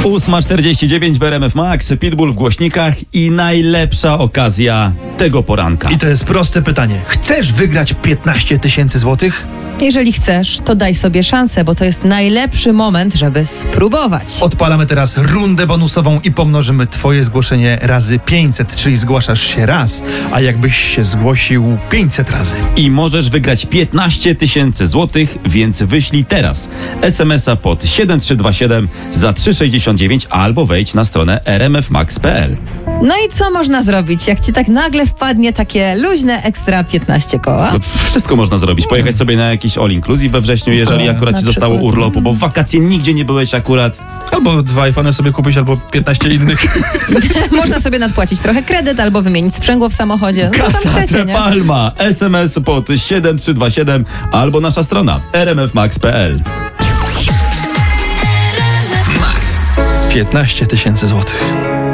8:49 w RMF Max, Pitbull w głośnikach i najlepsza okazja tego poranka. I to jest proste pytanie. Chcesz wygrać 15 000 złotych? Jeżeli chcesz, to daj sobie szansę, bo to jest najlepszy moment, żeby spróbować. Odpalamy teraz rundę bonusową i pomnożymy twoje zgłoszenie razy 500, czyli zgłaszasz się raz, a jakbyś się zgłosił 500 razy. I możesz wygrać 15 000 złotych, więc wyślij teraz SMS-a pod 7327 za 3,69 albo wejdź na stronę rmfmax.pl. No i co można zrobić, jak ci tak nagle wpadnie takie luźne ekstra 15 koła? No, wszystko można zrobić. Pojechać sobie na jakiś all inclusive we wrześniu, jeżeli akurat na ci zostało przykład. urlopu, bo w wakacje nigdzie nie byłeś akurat. Albo 2 iPhony sobie kupić, albo 15 innych. Można sobie nadpłacić trochę kredyt albo wymienić sprzęgło w samochodzie. Co tam Kasa chcecie, nie? Palma. SMS pod 7327 albo nasza strona rmfmax.pl. 15 000 złotych.